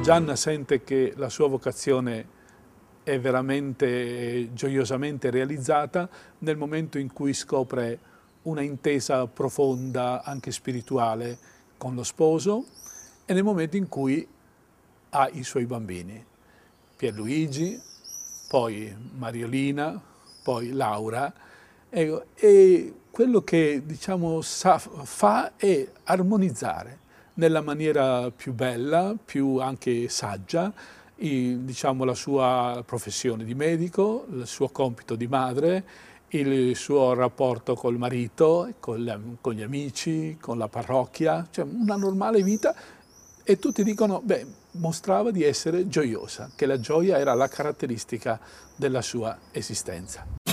Gianna sente che la sua vocazione è veramente gioiosamente realizzata nel momento in cui scopre una intesa profonda, anche spirituale, con lo sposo e nel momento in cui ha i suoi bambini, Pierluigi, poi Mariolina, poi Laura, e quello che diciamo fa è armonizzare nella maniera più bella, più anche saggia, diciamo, la sua professione di medico, il suo compito di madre, il suo rapporto col marito, con gli amici, con la parrocchia, cioè una normale vita, e tutti dicono, beh, mostrava di essere gioiosa, che la gioia era la caratteristica della sua esistenza.